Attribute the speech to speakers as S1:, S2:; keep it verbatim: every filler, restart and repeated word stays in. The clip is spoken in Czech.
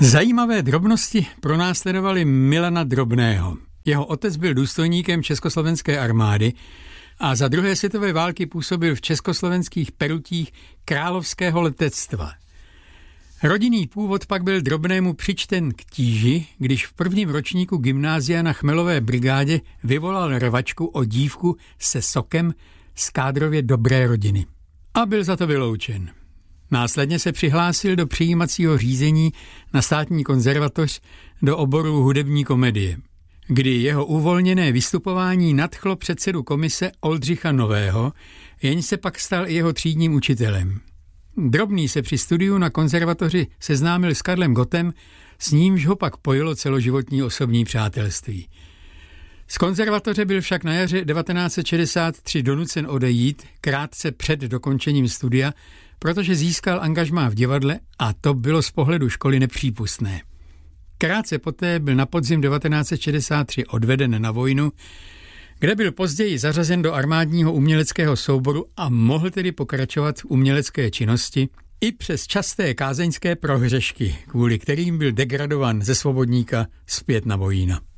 S1: Zajímavé drobnosti pronásledovaly Milana Drobného. Jeho otec byl důstojníkem československé armády a za druhé světové války působil v československých perutích královského letectva. Rodinný původ pak byl Drobnému přičten k tíži, když v prvním ročníku gymnázia na Chmelové brigádě vyvolal rvačku o dívku se sokem z kádrově dobré rodiny. A byl za to vyloučen. Následně se přihlásil do přijímacího řízení na státní konzervatoř do oboru hudební komedie, kdy jeho uvolněné vystupování nadchlo předsedu komise Oldřicha Nového, jenž se pak stal i jeho třídním učitelem. Drobný se při studiu na konzervatoři seznámil s Karlem Gottem, s nímž ho pak pojilo celoživotní osobní přátelství. Z konzervatoře byl však na jaře devatenáct set šedesát tři donucen odejít krátce před dokončením studia, protože získal angažmá v divadle a to bylo z pohledu školy nepřípustné. Krátce poté byl na podzim devatenáct set šedesát tři odveden na vojnu, kde byl později zařazen do armádního uměleckého souboru a mohl tedy pokračovat v umělecké činnosti i přes časté kázeňské prohřešky, kvůli kterým byl degradován ze svobodníka zpět na vojína.